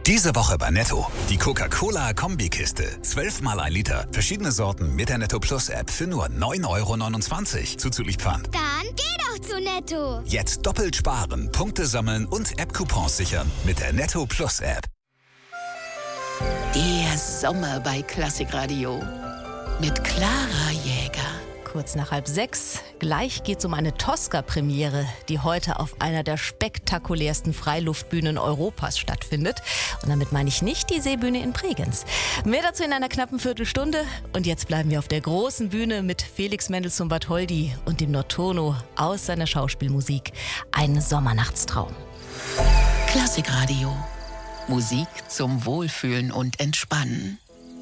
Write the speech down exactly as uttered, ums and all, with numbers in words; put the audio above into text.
Diese Woche bei Netto. Die Coca-Cola-Kombikiste. zwölf mal ein Liter. Verschiedene Sorten mit der Netto Plus App für nur neun Euro neunundzwanzig. Zuzüglich Pfand. Dann geh doch zu Netto. Jetzt doppelt sparen, Punkte sammeln und App-Coupons sichern mit der Netto Plus App. Der Sommer bei Klassikradio mit Clara Jäger. Kurz nach halb sechs. Gleich geht's um eine Tosca-Premiere, die heute auf einer der spektakulärsten Freiluftbühnen Europas stattfindet. Und damit meine ich nicht die Seebühne in Bregenz. Mehr dazu in einer knappen Viertelstunde. Und jetzt bleiben wir auf der großen Bühne mit Felix Mendelssohn Bartholdy und dem Notturno aus seiner Schauspielmusik. Ein Sommernachtstraum. Klassikradio. Musik zum Wohlfühlen und Entspannen.